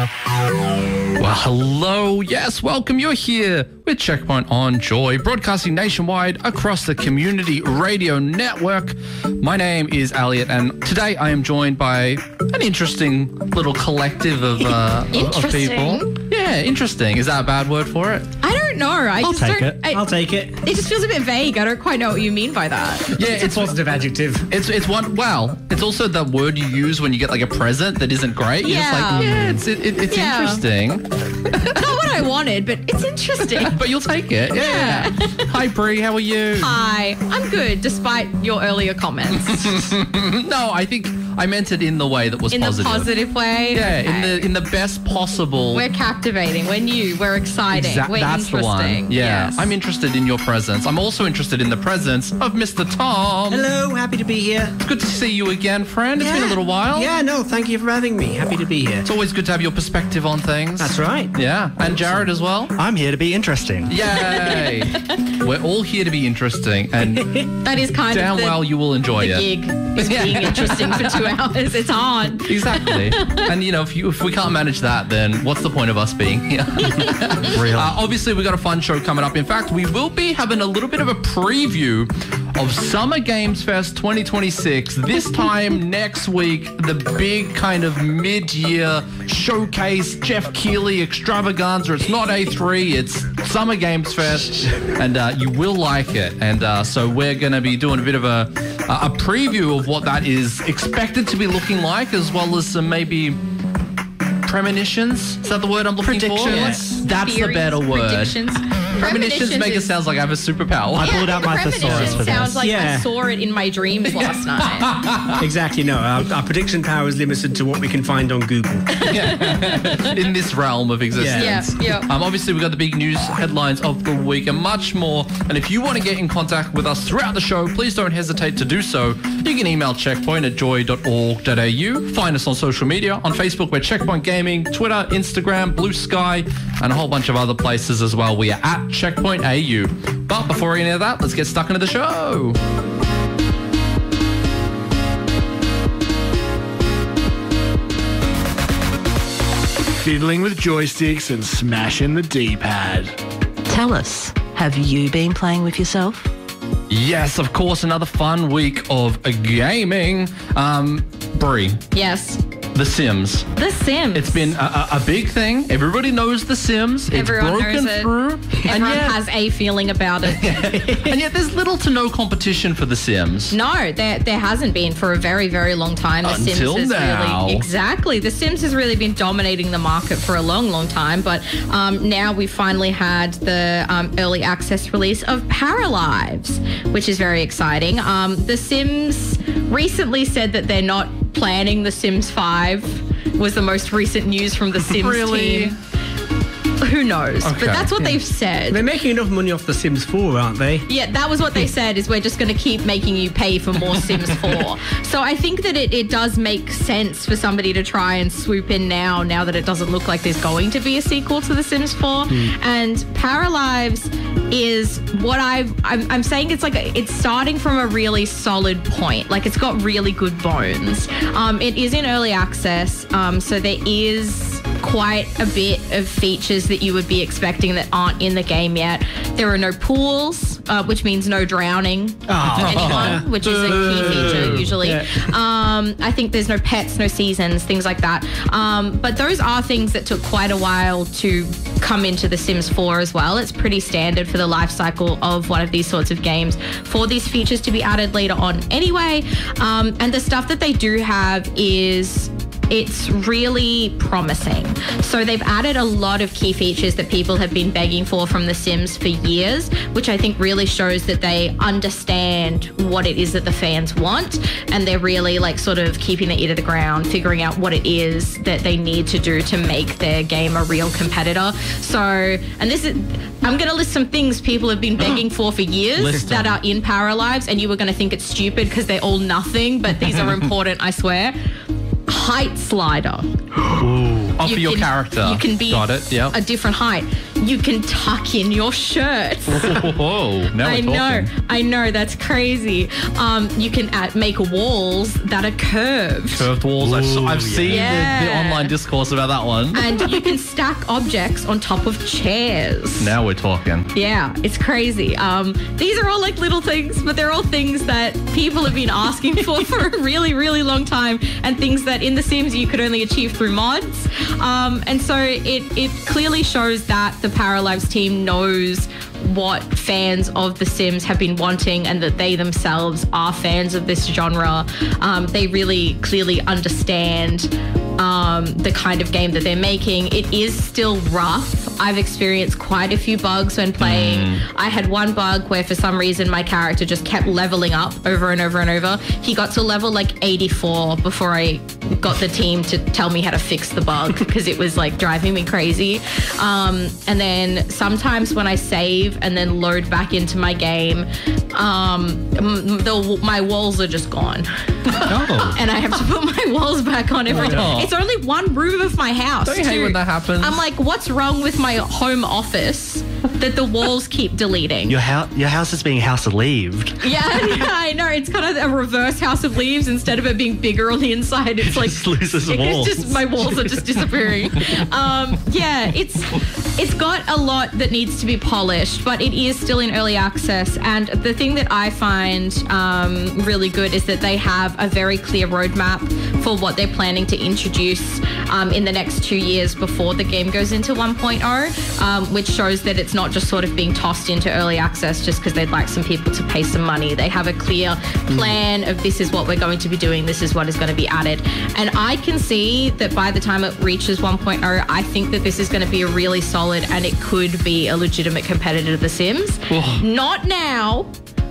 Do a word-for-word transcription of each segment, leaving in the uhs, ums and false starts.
Well, hello. Yes, welcome. You're here with Checkpoint on Joy, broadcasting nationwide across the Community Radio Network. My name is Elliot, and today I am joined by an interesting little collective of, uh, of people. Yeah, interesting. Is that a bad word for it? I don't know. I I'll just take don't, it. I, I'll take it. It just feels a bit vague. I don't quite know what you mean by that. Yeah, It's, it's a positive adjective. It's it's one. Well, it's also the word you use when you get like a present that isn't great. You're just Yeah. like, yeah, it's it, it, it's Yeah. interesting, Not what I wanted, but it's interesting. but you'll take it. Yeah. Hi, Bree. How are you? Hi, I'm good, despite your earlier comments. No, I think I meant it in the way that was In positive. the positive way. Yeah, in Okay. the in the best possible. We're captivating. We're new. We're exciting. Exact- We're that's the interesting. one. Yeah, Yes. I'm interested in your presence. I'm also interested in the presence of Mister Tom. Hello, happy to be here. It's good to see you again, friend. It's been a little while. Yeah, no, thank you for having me. Happy to be here. It's always good to have your perspective on things. That's right. Yeah, and Jared as well. I'm here to be interesting. Yay! We're all here to be interesting, and That is kind damn of the, well you will enjoy the it. gig. Is being interesting for two hours. It's hard. Exactly. And, you know, if, you, if we can't manage that, then what's the point of us being here? Really? Uh, obviously, we've got a fun show coming up. In fact, we will be having a little bit of a preview of Summer Games Fest twenty twenty-six. This time next week, the big kind of mid-year showcase, Jeff Keighley extravaganza. It's not A three, it's Summer Games Fest, and uh, you will like it. And uh, so we're going to be doing a bit of a, a preview of what that is expected to be looking like, as well as some maybe premonitions. Is that the word I'm looking for? Predictions. That's the Theories, better word. Predictions. Premonitions make it is- sound like I have a superpower. I pulled out my premonition thesaurus for sounds this. like I Yeah. saw it in my dreams last night. Exactly, no. Our, our prediction power is limited to what we can find on Google. In this realm of existence. Yeah, yeah. Um, obviously, we've got the big news headlines of the week and much more. And if you want to get in contact with us throughout the show, please don't hesitate to do so. You can email checkpoint at joy dot org dot a u. Find us on social media. On Facebook, we're Checkpoint Gaming. Twitter, Instagram, Blue Sky, and a whole bunch of other places as well. We are at Checkpoint A U. But before any of that, let's get stuck into the show. Fiddling with joysticks and smashing the D-pad. Tell us, have you been playing with yourself? Yes, of course, another fun week of gaming. Um, Brie, Yes. The Sims. The Sims. It's been a, a, a big thing. Everybody knows The Sims. It's Everyone broken knows it. through. And Everyone yet, has a feeling about it. and yet there's little to no competition for The Sims. No, there there hasn't been for a very, very long time. The Until Sims has now. really exactly. The Sims has really been dominating the market for a long, long time. But um, now we finally had the um, early access release of Paralives, which is very exciting. Um, the Sims recently said that they're not planning The Sims five. Was the most recent news from the Sims Really? team. Who knows? Okay. But that's what they've said. They're making enough money off The Sims four, aren't they? Yeah, that was what they said, is we're just going to keep making you pay for more Sims four. So I think that it, it does make sense for somebody to try and swoop in now, now that it doesn't look like there's going to be a sequel to The Sims four. And Paralives is what I've, I'm, I'm saying it's like, a, it's starting from a really solid point. Like, it's got really good bones. Um, it is in early access, um, so there is quite a bit of features that you would be expecting that aren't in the game yet. There are no pools, uh, which means no drowning Oh. anyone, which is a key feature usually. Yeah. Um, I think there's no pets, no seasons, things like that. Um, but those are things that took quite a while to come into The Sims four as well. It's pretty standard for the life cycle of one of these sorts of games for these features to be added later on anyway. Um, and the stuff that they do have is it's really promising. So they've added a lot of key features that people have been begging for from The Sims for years, which I think really shows that they understand what it is that the fans want, and they're really like sort of keeping their ear to the ground, figuring out what it is that they need to do to make their game a real competitor. So, and this is, I'm going to list some things people have been begging for for years List that them. are in Paralives, and you were going to think it's stupid because they're all nothing, but these are important, I swear. Height slider. Oh, for You your can- character. You can be Got it, yeah. a different height. You can tuck in your shirts. Whoa, now we're I talking. know, I know, that's crazy. Um, you can add, make walls that are curved. Curved walls. I've, Ooh, I've seen yeah. the, the online discourse about that one. And you can stack objects on top of chairs. Now we're talking. Yeah, it's crazy. Um, these are all like little things, but they're all things that people have been asking for for a really, really long time, and things that in The Sims you could only achieve through mods. Um, and so it, it clearly shows that the Paralives team knows what fans of The Sims have been wanting, and that they themselves are fans of this genre. Um, they really clearly understand um, the kind of game that they're making. It is still rough. I've experienced quite a few bugs when playing. Mm. I had one bug where for some reason my character just kept leveling up over and over and over. He got to level like eighty-four before I got the team to tell me how to fix the bug, because it was like driving me crazy. Um, and then sometimes when I save and then load back into my game, um, the, my walls are just gone. Oh. And I have to put my walls back on every time. Oh. It's only one room of my house. Don't you hate too. when that happens? I'm like, what's wrong with my home office that the walls keep deleting? Your house, your house is being house leaved. Yeah, yeah, I know. It's kind of a reverse House of Leaves. Instead of it being bigger on the inside, it's like just loses it's walls. just my walls are just disappearing. um, yeah, it's it's got a lot that needs to be polished, but it is still in early access. And the thing that I find um, really good is that they have a very clear roadmap for what they're planning to introduce um, in the next two years before the game goes into one point oh, um, which shows that it's not just sort of being tossed into early access just because they'd like some people to pay some money. They have a clear plan of this is what we're going to be doing, this is what is going to be added. And I can see that by the time it reaches one point oh, I think that this is going to be a really solid, and it could be a legitimate competitor to The Sims. Oh. Not now,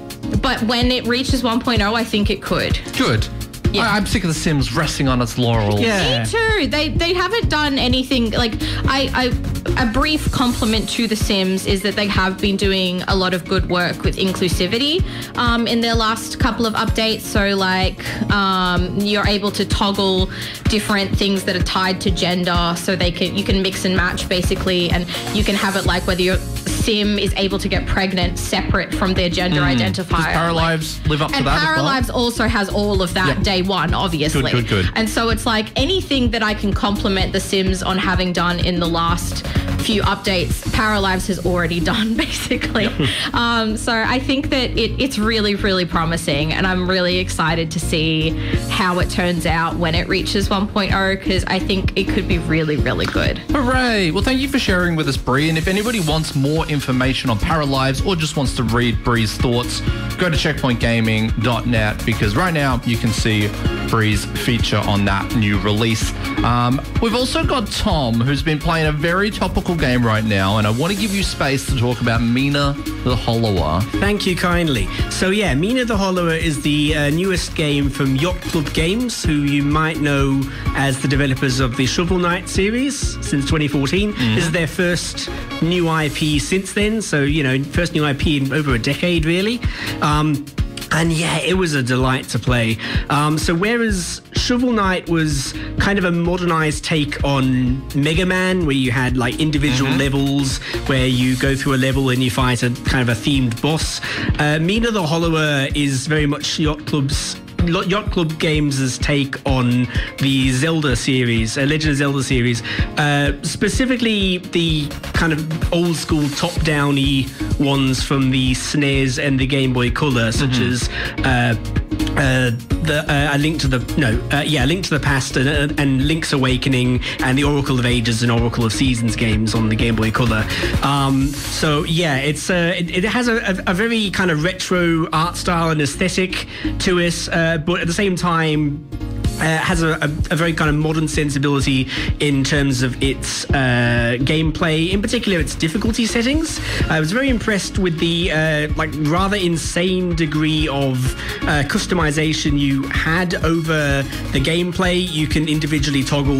but when it reaches one point oh, I think it could. Good. Yeah. I, I'm sick of The Sims resting on its laurels. Yeah. Me too. They they haven't done anything like I, I a brief compliment to The Sims is that they have been doing a lot of good work with inclusivity um, in their last couple of updates. So like um, you're able to toggle different things that are tied to gender, so they can you can mix and match basically, and you can have it like whether your Sim is able to get pregnant separate from their gender Mm. identifier. Does Paralives live up to And that as well? Paralives also has all of that Yep. day one, obviously. Good, good, good. And so it's like anything that I can compliment The Sims on having done in the last few updates, Paralives has already done, basically. Um, so I think that it, it's really, really promising, and I'm really excited to see how it turns out when it reaches one point oh, because I think it could be really, really good. Hooray! Well, thank you for sharing with us, Bree. And if anybody wants more information on Paralives or just wants to read Bree's thoughts, go to checkpoint gaming dot net, because right now you can see Bree's feature on that new release. Um, we've also got Tom, who's been playing a very topical game right now, and I want to give you space to talk about Mina the Hollower. Thank you kindly. So yeah, Mina the Hollower is the uh, newest game from Yacht Club Games, who you might know as the developers of the Shovel Knight series since twenty fourteen. Mm. This is their first new I P since then, so, you know, first new I P in over a decade, really. Um, And yeah, it was a delight to play. Um, so whereas Shovel Knight was kind of a modernized take on Mega Man, where you had like individual mm-hmm. levels where you go through a level and you fight a kind of a themed boss, uh, Mina the Hollower is very much Yacht Club's Yacht Club Games' take on the Zelda series, uh, Legend of Zelda series, uh, specifically the kind of old school top-down-y ones from the S N E S and the Game Boy Color, such mm-hmm. as uh, uh, the uh, A Link to the no, uh, yeah, A Link to the Past and, and Link's Awakening and the Oracle of Ages and Oracle of Seasons games on the Game Boy Color. Um, so yeah, it's uh, it, it has a, a, a very kind of retro art style and aesthetic to it. Uh, but at the same time, Uh, has a, a, a very kind of modern sensibility in terms of its uh, gameplay, in particular its difficulty settings. I was very impressed with the uh, like rather insane degree of uh, customization you had over the gameplay. You can individually toggle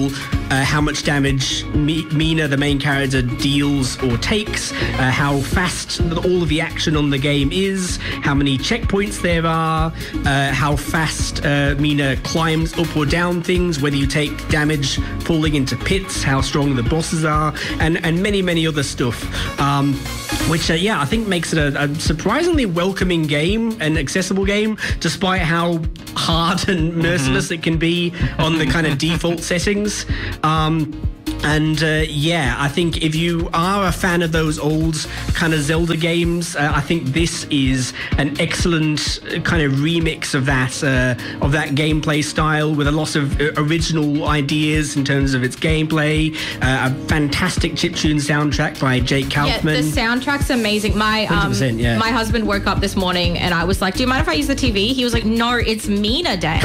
uh, how much damage Mi- Mina, the main character, deals or takes, uh, how fast all of the action on the game is, how many checkpoints there are, uh, how fast uh, Mina climbs up or down things, whether you take damage falling into pits, how strong the bosses are, and, and many, many other stuff. Um, which, uh, yeah, I think makes it a, a surprisingly welcoming game, an accessible game, despite how hard and merciless mm-hmm. it can be on the kind of default settings. Um, And uh, yeah, I think if you are a fan of those old kind of Zelda games, uh, I think this is an excellent kind of remix of that uh, of that gameplay style, with a lot of uh, original ideas in terms of its gameplay. Uh, a fantastic chiptune soundtrack by Jake Kaufman. Yeah, the soundtrack's amazing. My um, yeah. my husband woke up this morning and I was like, "Do you mind if I use the T V?" He was like, "No, it's Mina Day."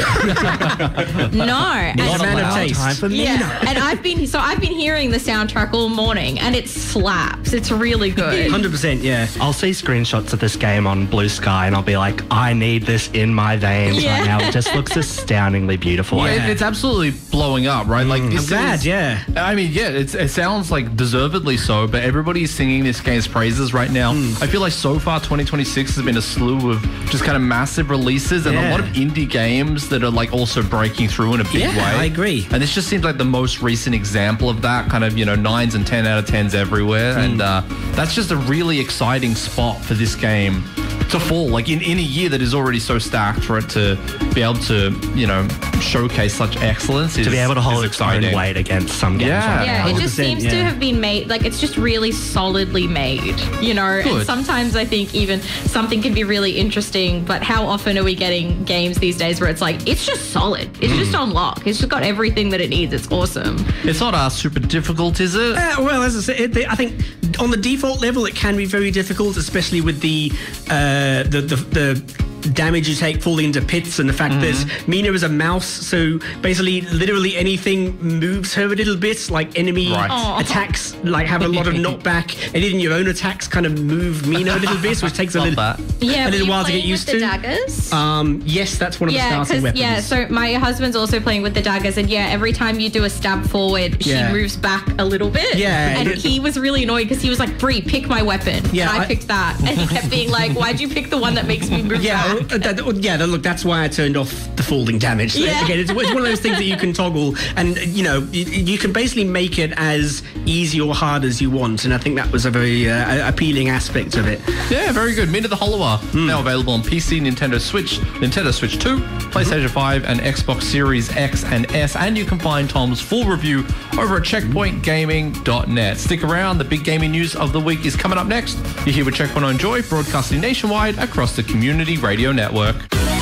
No, and, Not a man of taste. Time for Mina. yeah, and I've been so I've been hearing the soundtrack all morning, and it slaps. It's really good. one hundred percent, yeah. I'll see screenshots of this game on Blue Sky and I'll be like, I need this in my veins Yeah. right now. It just looks astoundingly beautiful. Well, Yeah. it- it's absolutely blowing up, right? Like this I'm glad, is- yeah. I mean, yeah, it's, it sounds like deservedly so, but everybody's singing this game's praises right now. I feel like so far twenty twenty-six has been a slew of just kind of massive releases and a Yeah. lot of indie games that are like also breaking through in a big Yeah, way. I agree. And this just seems like the most recent example of that, kind of, you know, nines and ten out of tens everywhere. And uh, that's just a really exciting spot for this game to fall, like in, in a year that is already so stacked, for it to be able to, you know, showcase such excellence is, to be able to hold is its own exciting. weight against some games. Yeah. right Yeah, now. it just one hundred percent, seems to yeah. have been made, like, it's just really solidly made, you know? Good. And sometimes I think even something can be really interesting, but how often are we getting games these days where it's like, it's just solid. It's just on lock. It's just got everything that it needs. It's awesome. It's not uh, super difficult, is it? Uh, well, as I said, it, they, I think on the default level it can be very difficult, especially with the uh, the, the the damage you take falling into pits, and the fact Mm-hmm. that Mina is a mouse, so basically literally anything moves her a little bit, like enemy Right. Aw. attacks like have a lot of knockback, and even your own attacks kind of move Mina a little bit, which takes a Love little, that. Yeah, a were little you while to get playing used with the to. daggers? Um, yes, that's one of Yeah, the starting because weapons. yeah, so my husband's also playing with the daggers, and yeah, every time you do a stab forward, Yeah. she moves back a little bit. Yeah, and it- he was really annoyed because he was like, "Bree, pick my weapon." Yeah, and I, I- picked that, and he kept being like, "Why'd you pick the one that makes me move Yeah, back?" uh, that, yeah. Look, that's why I turned off the falling damage. Yeah. Again, it's, it's one of those things that you can toggle, and you know, you, you can basically make it as easy or hard as you want. And I think that was a very uh, appealing aspect of it. Yeah, very good. Mina the Hollower, now available on P C, Nintendo Switch, Nintendo Switch two, PlayStation five, and Xbox Series X and S. And you can find Tom's full review over at checkpoint gaming dot net. Stick around, the big gaming news of the week is coming up next. You're here with Checkpoint on Joy, broadcasting nationwide across the Community Radio Network.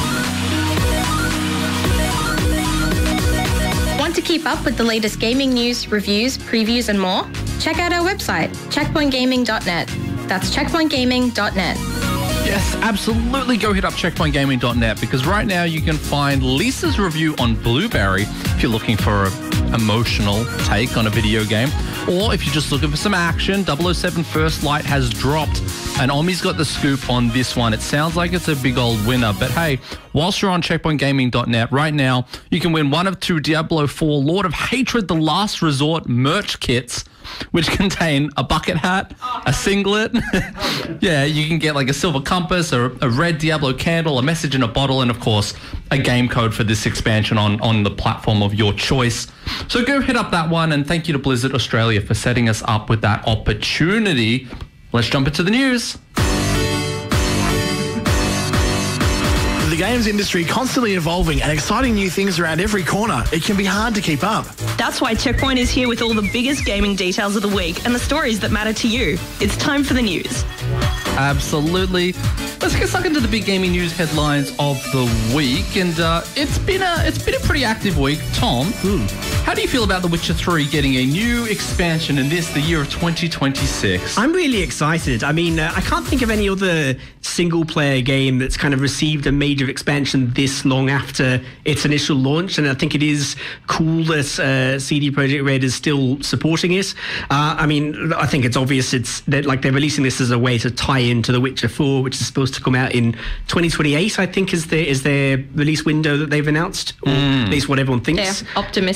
Want to keep up with the latest gaming news, reviews, previews, and more? Check out our website, checkpoint gaming dot net. That's checkpoint gaming dot net. Yes, absolutely go hit up checkpoint gaming dot net, because right now you can find Lisa's review on Blueberry if you're looking for an emotional take on a video game, or if you're just looking for some action. double oh seven First Light has dropped, and Omi's got the scoop on this one. It sounds like it's a big old winner, but hey, whilst you're on checkpoint gaming dot net right now, you can win one of two Diablo four Lord of Hatred The Last Resort merch kits, which contain a bucket hat, a singlet. Yeah, you can get like a silver compass, or a red Diablo candle, a message in a bottle, and of course, a game code for this expansion on, on the platform of your choice. So go hit up that one, and thank you to Blizzard Australia for setting us up with that opportunity. Let's jump into the news. The games industry constantly evolving and exciting new things around every corner. It can be hard to keep up. That's why Checkpoint is here with all the biggest gaming details of the week and the stories that matter to you. It's time for the news. Absolutely. Let's get stuck into the big gaming news headlines of the week, and uh, it's been a it's been a pretty active week. Tom, how do you feel about The Witcher three getting a new expansion in this, the year of twenty twenty-six? I'm really excited. I mean, uh, I can't think of any other single-player game that's kind of received a major expansion this long after its initial launch, and I think it is cool that uh, C D Projekt Red is still supporting it. Uh, I mean, I think it's obvious it's that like they're releasing this as a way to tie into The Witcher four, which is supposed to come out in twenty twenty-eight. I think is their is their release window that they've announced, or at least what everyone thinks. They're optimistic.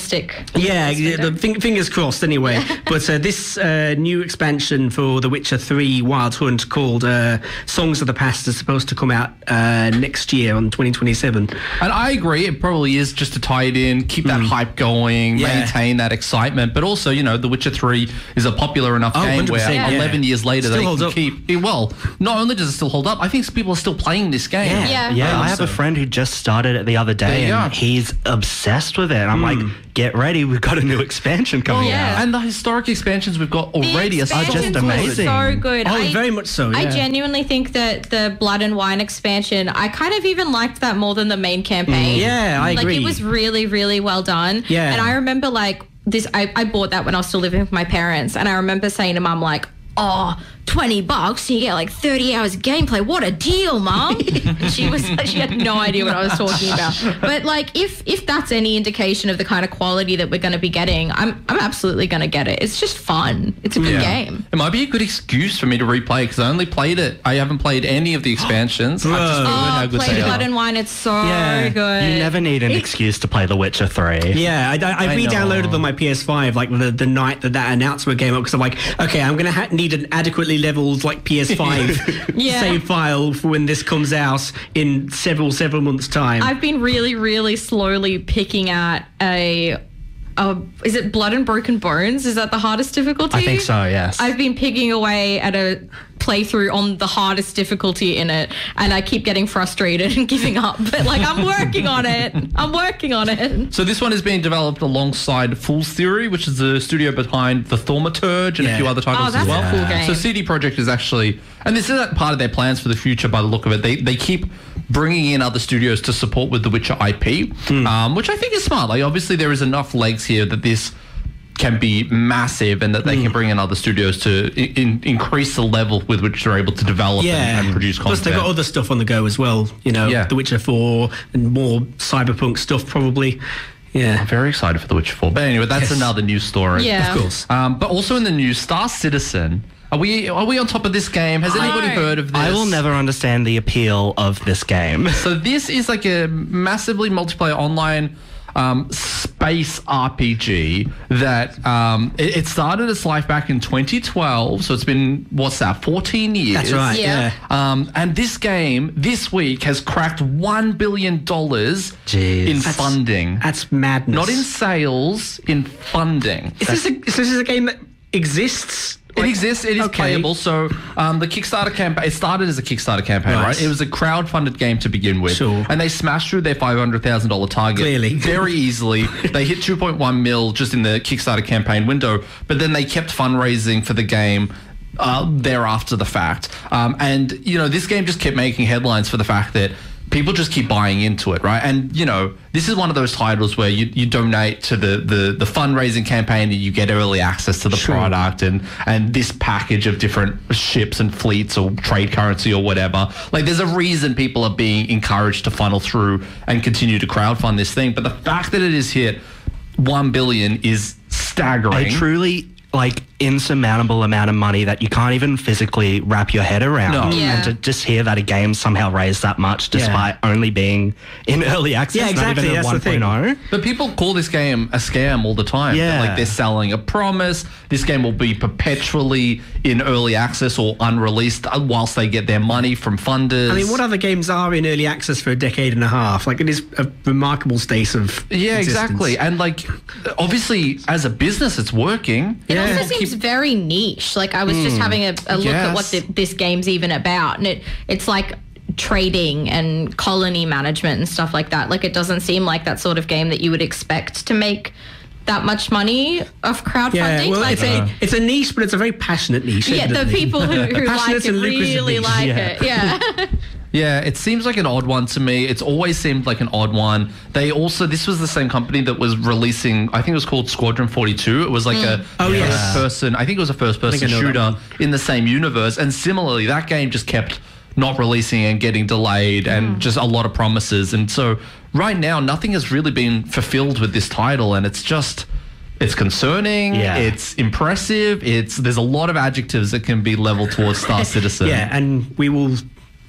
Yeah, yeah, the fing- fingers crossed anyway. But uh, this uh, new expansion for The Witcher three Wild Hunt called uh, Songs of the Past is supposed to come out uh, next year on twenty twenty-seven. And I agree, it probably is just to tie it in, keep that hype going, Yeah. maintain that excitement. But also, you know, The Witcher three is a popular enough Oh, game one hundred where percent, yeah. eleven years later Still they holds can up. keep... it- Well, not only does it still hold up, I think people are still playing this game. Yeah. Yeah. Yeah, I have a so. friend who just started it the other There day you and go. he's obsessed with it. And I'm like, get ready, we've got a new expansion coming yeah. out. And the historic expansions we've got already are The so expansions just were amazing. so good. Oh, I, very much so, I yeah. genuinely think that the Blood and Wine expansion, I kind of even liked that more than the main campaign. Yeah, I like, agree. it was really, really well done. Yeah. And I remember, like, this, I, I bought that when I was still living with my parents. And I remember saying to Mum, like, oh, twenty bucks and you get like thirty hours of gameplay. What a deal, Mum. And she was she had no idea what I was talking about. But like if if that's any indication of the kind of quality that we're going to be getting, I'm I'm absolutely going to get it. It's just fun. It's a good game. It might be a good excuse for me to replay because I only played it. I haven't played any of the expansions. I've just Bro. ruined how Oh, good play they Blood are. and Wine. It's so Yeah. good. You never need an excuse to play The Witcher three. Yeah, I, I, I I re-downloaded know. on my P S five like the, the night that that announcement came up because I'm like, okay, I'm gonna ha- need an adequately leveled like P S five Yeah. save file for when this comes out in several several months' time. I've been really, really slowly picking at a. Uh, is it Blood and Broken Bones? Is that the hardest difficulty? I think so, yes. I've been picking away at a playthrough on the hardest difficulty in it, and I keep getting frustrated and giving up. But like, I'm working on it. I'm working on it. So this one is being developed alongside Fool's Theory, which is the studio behind the Thaumaturge and Yeah. a few other titles Oh, that's as well. a cool game. So C D Projekt is actually, and this is part of their plans for the future by the look of it. They they keep bringing in other studios to support with the Witcher I P, um, which I think is smart. Like obviously there is enough legs here that this can be massive and that they can bring in other studios to in, in, increase the level with which they're able to develop yeah, and, and produce Plus, content. they've got other stuff on the go as well. You know, Yeah. The Witcher four and more cyberpunk stuff probably. Yeah, I'm very excited for The Witcher four. But anyway, that's Yes. another news story. Yeah. of course. Um, but also in the news, Star Citizen. Are we are we on top of this game? Has anybody No. heard of this? I will never understand the appeal of this game. So this is like a massively multiplayer online um, space R P G that um, it, it started its life back in twenty twelve. So it's been what's that? fourteen years. That's right. Yeah. Yeah. Um, and this game this week has cracked one billion dollars Jeez. in That's- funding. That's madness. Not in sales, in funding. Is this, a, is this a game that exists? It Like- exists. It is okay. playable. So um, the Kickstarter campaign, it started as a Kickstarter campaign, Right. right? It was a crowd-funded game to begin with. Sure. And they smashed through their five hundred thousand dollars target Clearly. very easily. They hit two point one mil just in the Kickstarter campaign window, but then they kept fundraising for the game uh, thereafter the fact. Um, and, you know, this game just kept making headlines for the fact that people just keep buying into it, right? And, you know, this is one of those titles where you, you donate to the, the, the fundraising campaign and you get early access to the Sure. product and, and this package of different ships and fleets or trade currency or whatever. Like, there's a reason people are being encouraged to funnel through and continue to crowdfund this thing. But the fact that it has hit one billion is staggering. A truly like insurmountable amount of money that you can't even physically wrap your head around. No. Yeah. And to just hear that a game somehow raised that much despite only being in early access, Yeah, exactly, not even that's at the thing. one point oh. But people call this game a scam all the time. Yeah. That, like they're selling a promise. This game will be perpetually in early access or unreleased uh, whilst they get their money from funders. I mean, what other games are in early access for a decade and a half? Like, it is a remarkable state of Yeah, existence. exactly. And like, obviously, as a business, it's working. It Yeah. also seems very niche. Like I was just having a, a look at what Yes. the, this game's even about, and it it's like trading and colony management and stuff like that. Like it doesn't seem like that sort of game that you would expect to make that much money off crowdfunding. Yeah, well, like, it's a, it's a niche, but it's a very passionate niche. yeah, the evidently. people who, who like Passionate it and lucrative really niche. like Yeah. it. Yeah. Yeah, it seems like an odd one to me. It's always seemed like an odd one. They also, this was the same company that was releasing, I think it was called Squadron forty-two. It was like a Oh, yes. first person, I think it was a first person I know that shooter one. in the same universe. And similarly, that game just kept not releasing and getting delayed and just a lot of promises. And so right now, nothing has really been fulfilled with this title. And it's just, it's concerning. Yeah. It's impressive. It's, there's a lot of adjectives that can be leveled towards Star Citizen. Yeah, and we will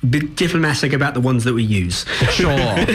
be diplomatic about the ones that we use. Sure.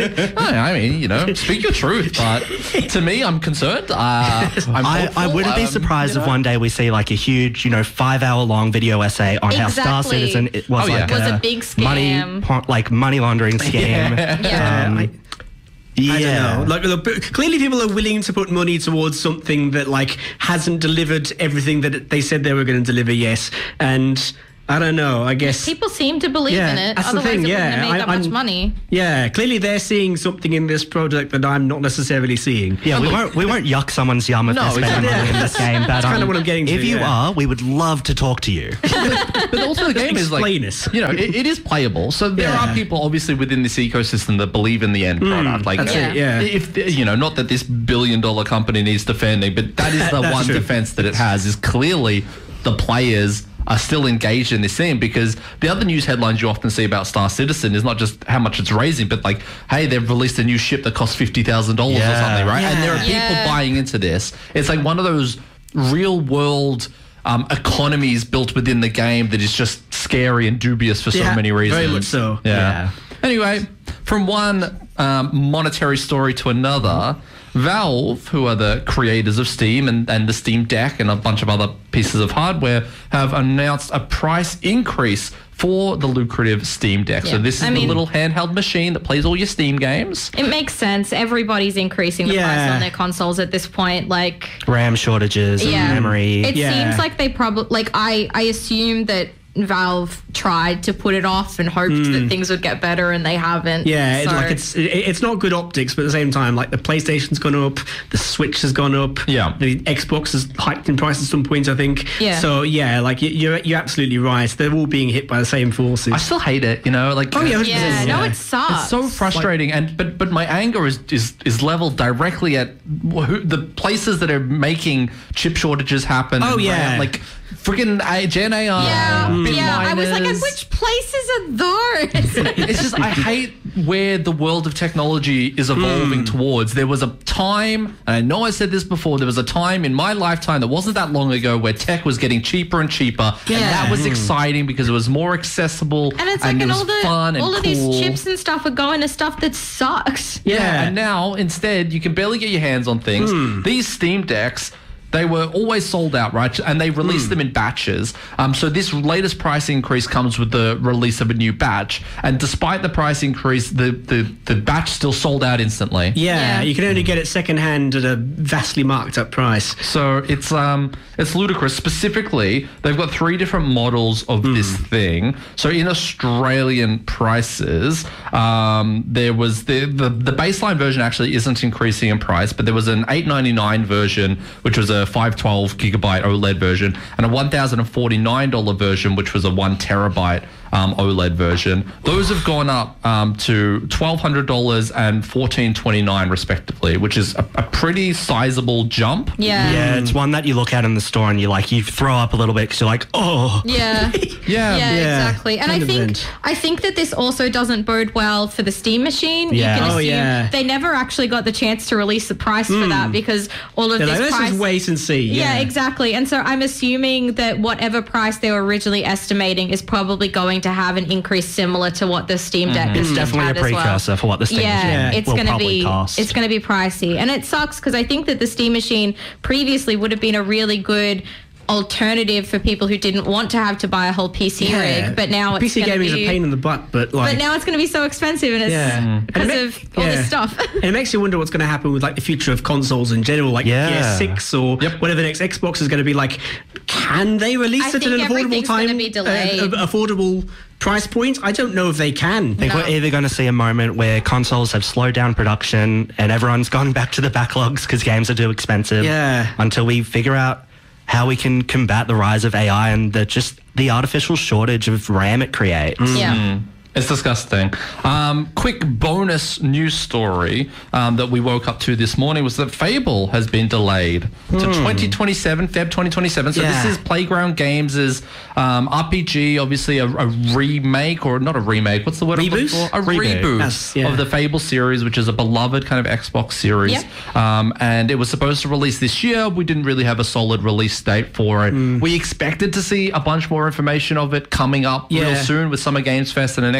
I mean, you know, speak your truth. But to me, I'm concerned. Uh, I'm I, I wouldn't be um, surprised you know. if one day we see like a huge, you know, five-hour-long video essay on how Star Exactly. Citizen it was Oh, yeah. like Was a big scam. money, po- like money laundering scheme. Yeah. Um, I, yeah. I don't know. Like, look, but clearly, people are willing to put money towards something that like hasn't delivered everything that they said they were going to deliver. Yes, and I don't know. I guess People seem to believe Yeah, in it. that's the Otherwise, thing, it yeah. wouldn't have made I- that much I'm- money. yeah, clearly they're seeing something in this product that I'm not necessarily seeing. Yeah, we won't we won't yuck someone's yum if No, they're spending exactly. money in this game. But That's kinda um, what I'm getting to, if you yeah. are, we would love to talk to you. But also the game is like, Explain us. you know, it, it is playable. So there Yeah. are people obviously within this ecosystem that believe in the end product. Like, that's it, yeah. If you know, not that this billion dollar company needs defending, but that is the That's one true. defense that it has is clearly the players are still engaged in this scene, because the other news headlines you often see about Star Citizen is not just how much it's raising, but like, hey, they've released a new ship that costs fifty thousand dollars or Yeah. something, right? And there are people Yeah. buying into this. It's like one of those real world um, economies built within the game that is just scary and dubious for so Yeah, many reasons. very much so. Yeah. Yeah. Anyway, from one um, monetary story to another, Valve, who are the creators of Steam and, and the Steam Deck and a bunch of other pieces of hardware, have announced a price increase for the lucrative Steam Deck. So Yeah. this is I the mean- little handheld machine that plays all your Steam games. It makes sense. Everybody's increasing the price Yeah. on their consoles at this point. Like, RAM shortages, yeah, memory. It Yeah. seems like they probably like. I I assume that Valve tried to put it off and hoped that things would get better, and they haven't. Yeah, it's So- like it's it, it's not good optics, but at the same time, like the PlayStation's gone up, the Switch has gone up, Yeah. the Xbox has hiked in price at some point, I think. Yeah. So yeah, like you- you're you're absolutely right. They're all being hit by the same forces. I still hate it, you know, like Oh, yeah, one hundred percent, Yeah, no, yeah. it sucks. it's so frustrating, and but but my anger is is is leveled directly at who, the places that are making chip shortages happen. Oh, and yeah. RAM, like freaking A- Gen A I. Yeah, bit yeah. I was like, and miners. which places are those? It's just I hate where the world of technology is evolving towards. There was a time, and I know I said this before, there was a time in my lifetime that wasn't that long ago where tech was getting cheaper and cheaper, and Yeah. that was exciting because it was more accessible And it's like, it and was all the fun and all of cool. these chips and stuff are going to stuff that sucks. Yeah, Yeah. and now instead you can barely get your hands on things. These Steam Decks, they were always sold out, right? And they released them in batches. Um, so this latest price increase comes with the release of a new batch. And despite the price increase, the the, the batch still sold out instantly. yeah, Yeah. you can only get it secondhand at a vastly marked up price. So it's um it's ludicrous. Specifically, they've got three different models of this thing. So in Australian prices, um, there was the, the the baseline version actually isn't increasing in price, but there was an eight ninety-nine version, which was a five twelve gigabyte OLED version, and a one thousand forty-nine dollars version, which was a one terabyte um, OLED version. Those have gone up um, to twelve hundred dollars and fourteen twenty-nine respectively, which is a, a pretty sizable jump. Yeah. Yeah, it's one that you look at in the store and you like you throw up a little bit because you're like, oh. Yeah. Yeah. Yeah, Yeah, exactly. And I one hundred think percent. I think that this also doesn't bode well for the Steam machine. Yeah. You can Oh, assume yeah. they never actually got the chance to release the price for that because all of They're this like, let's price. just wait and see. yeah. Yeah, exactly. And so I'm assuming that whatever price they were originally estimating is probably going to have an increase similar to what the Steam Deck It's has definitely a had as well. precursor for what the Steam Yeah, machine it's will going to probably be cost. it's going to be pricey, and it sucks because I think that the Steam machine previously would have been a really good alternative for people who didn't want to have to buy a whole P C Yeah. rig, but now it's P C gonna gaming is be, a pain in the butt, but like. But now it's going to be so expensive, and it's Yeah. Mm. because And it of ma- all yeah. this stuff. And it makes you wonder what's going to happen with like the future of consoles in general, like Yeah. P S six or Yep. whatever the next Xbox is going to be. Like, can they release I it at think an affordable everything's time, gonna be delayed. uh, uh, affordable price point? I don't know if they can. I think No. we're either going to see a moment where consoles have slowed down production and everyone's gone back to the backlogs because games are too expensive. Yeah. Until we figure out how we can combat the rise of A I and the just the artificial shortage of RAM it creates. yeah. It's disgusting. Um, quick bonus news story um, that we woke up to this morning was that Fable has been delayed to twenty twenty-seven, February twenty twenty-seven. So Yeah. this is Playground Games' um, R P G, obviously a, a remake, or not a remake, what's the word I'm looking Reboot? for? A Reboot. reboot That's- yeah. of the Fable series, which is a beloved kind of Xbox series. Yep. Um, and it was supposed to release this year. We didn't really have a solid release date for it. Mm. We expected to see a bunch more information of it coming up real Yeah. soon with Summer Games Fest and an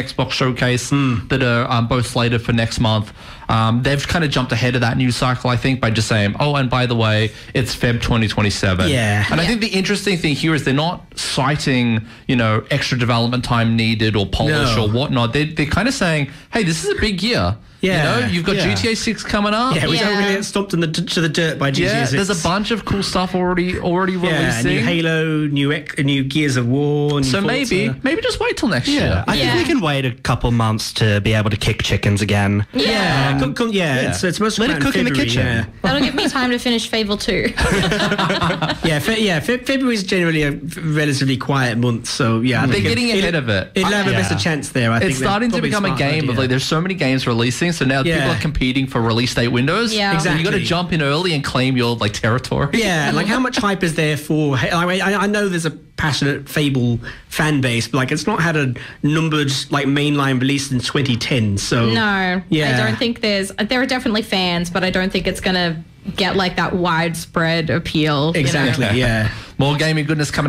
Xbox Showcase that are um, both slated for next month. Um, they've kind of jumped ahead of that news cycle, I think, by just saying, oh, and by the way, it's February twenty twenty-seven. Yeah. And I Yeah. think the interesting thing here is they're not citing, you know, extra development time needed or polish No. or whatnot. They, they're kind of saying, hey, this is a big year. Yeah. You know, you've got Yeah. G T A six coming up. Yeah, we Yeah. don't really get stomped in the, to the dirt by G T A Yeah, six. there's a bunch of cool stuff already already Yeah, releasing. new Halo, new Ec- new Gears of War. New so Forza. maybe maybe just wait till next Yeah, year. I Yeah. think we can wait a couple months to be able to kick chickens again. Yeah, come, come, yeah, yeah. It's, it's supposed to Let come it out cook in the February, kitchen. Yeah, That'll give me time to finish Fable two. yeah, fe- yeah. Fe- February is generally a f- relatively quiet month, so yeah, I They're think getting it, ahead it, of it. It'll have a Yeah. better chance there. I think It's they're starting to probably become a smart game of idea. like there's so many games releasing, so now Yeah. people are competing for release date windows. Yeah. So you got to Exactly. jump in early and claim your like territory. Yeah, like how much hype is there for? I, mean, I, I know there's a passionate Fable fan base, but like it's not had a numbered like mainline release in twenty ten. So No, yeah, I don't think there's. There are definitely fans, but I don't think it's gonna get like that widespread appeal. you know? exactly. Yeah. More gaming goodness coming